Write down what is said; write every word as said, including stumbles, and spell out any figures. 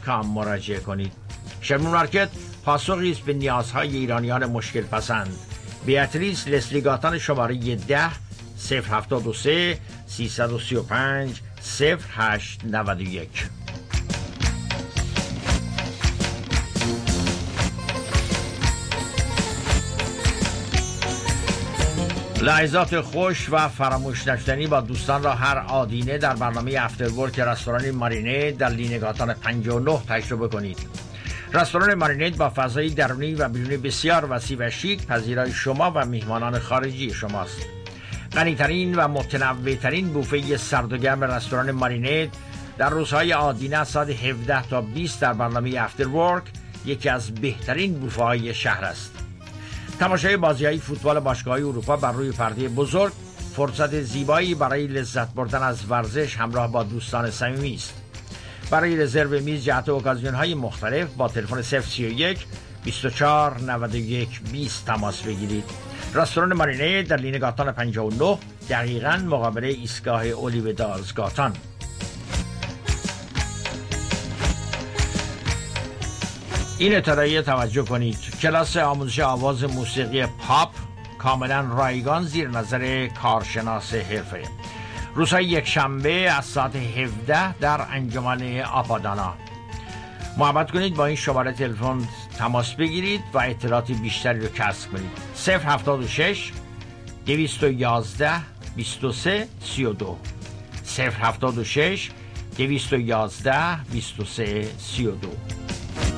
کام مراجعه کنید. شرمون مارکت پاسخی است به نیازهای ایرانیان مشکل پسند. بیاتریس لسلی گاتان شماره ده صفر هفتاد و سه سیصد و سی و پنج صفر هشت نود و یک. لحظات خوش و فراموش نشدنی با دوستان را هر آدینه در برنامه افتر ورک رستوران مارینید در لینگاتان پنجاه و نه تجربه کنید. رستوران مارینید با فضای درونی و بیرونی بسیار وسیع و شیک پذیرای شما و میهمانان خارجی شماست. غنی‌ترین و متنوع‌ترین بوفه سرد و گرم رستوران مارینید در روزهای آدینه از ساعت هفده تا بیست در برنامه افتر ورک یکی از بهترین بوفه‌های شهر است. تماشای بازی‌های فوتبال باشگاه‌های اروپا بر روی پرده بزرگ فرصت زیبایی برای لذت بردن از ورزش همراه با دوستان صمیمی است. برای رزرو میز جهت اوکازیون‌های مختلف با تلفن صفر سی و یک بیست و چهار نود و یک بیست تماس بگیرید. رستوران مارینه در لینگاتان پنجاه و نه دقیقاً مقابل ایستگاه اولیو دالزگاتان. این اطلاعیه توجه کنید. کلاس آموزش آواز موسیقی پاپ کاملا رایگان زیر نظر کارشناس حرفه. روزهای یک شنبه از ساعت هفده در انجمن آپادانا. محبت کنید با این شماره تلفن تماس بگیرید و اطلاعات بیشتری رو کسب کنید. صفر هفتاد و شش دویست و یازده بیست و سه سی و دو صفر هفتاد و شش دویست و یازده بیست و سه سی و دو.